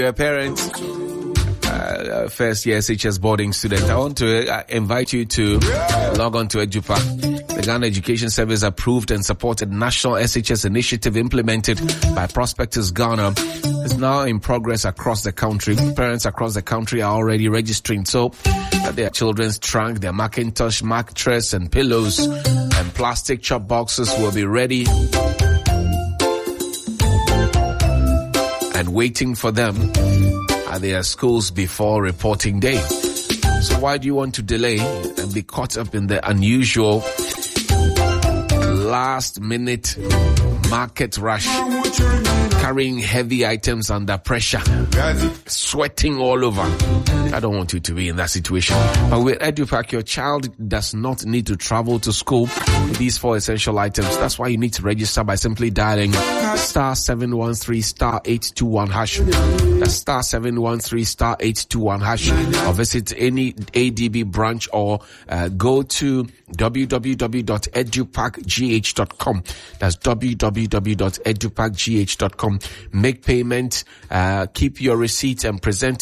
Your parents, first year SHS boarding student, I want to invite you to log on to EduPack. The Ghana Education Service approved and supported national SHS initiative implemented by Prospectus Ghana is now in progress across the country. Parents across the country are already registering so that their children's trunk, their Macintosh mattress and pillows and plastic chop boxes will be ready and waiting for them at their schools before reporting day. So why do you want to delay and be caught up in the unusual last minute market rush, carrying heavy items under pressure, sweating all over? I don't want you to be in that situation. But with EduPack, your child does not need to travel to school with these 4 essential items. That's why you need to register by simply dialing *713*821#. That's *713*821#, or visit any ADB branch or go to www.edupackgh.com. That's www.edupackgh.com. Make payment, keep your receipt and present